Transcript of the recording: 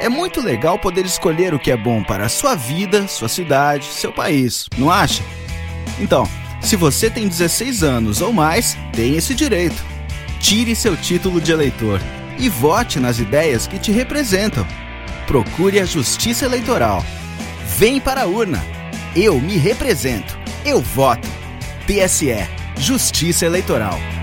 É muito legal poder escolher o que é bom para a sua vida, sua cidade, seu país, não acha? Então, se você tem 16 anos ou mais, tem esse direito. Tire seu título de eleitor e vote nas ideias que te representam. Procure a Justiça Eleitoral. Vem para a urna. Eu me represento. Eu voto. TSE. Justiça Eleitoral.